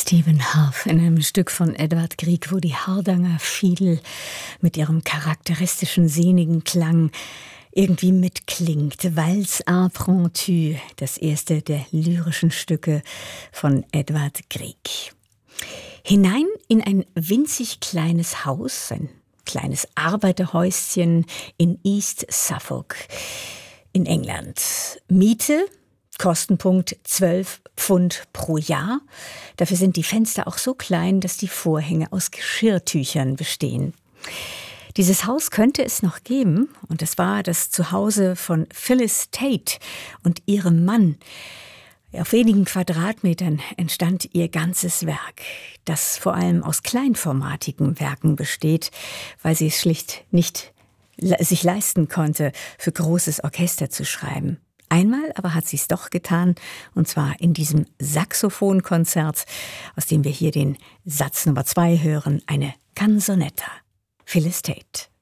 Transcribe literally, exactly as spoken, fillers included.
Stephen Hough in einem Stück von Edvard Grieg, wo die Hardanger Fiedel mit ihrem charakteristischen, sehnigen Klang irgendwie mitklingt. Valse impromptue, das erste der lyrischen Stücke von Edvard Grieg. Hinein in ein winzig kleines Haus, ein kleines Arbeiterhäuschen in East Suffolk in England. Miete, Kostenpunkt zwölf Pfund pro Jahr. Dafür sind die Fenster auch so klein, dass die Vorhänge aus Geschirrtüchern bestehen. Dieses Haus könnte es noch geben, und es war das Zuhause von Phyllis Tate und ihrem Mann. Auf wenigen Quadratmetern entstand ihr ganzes Werk, das vor allem aus kleinformatigen Werken besteht, weil sie es schlicht nicht sich leisten konnte, für großes Orchester zu schreiben. Einmal aber hat sie es doch getan, und zwar in diesem Saxophonkonzert, aus dem wir hier den Satz Nummer zwei hören, eine Canzonetta. Phyllis Tate.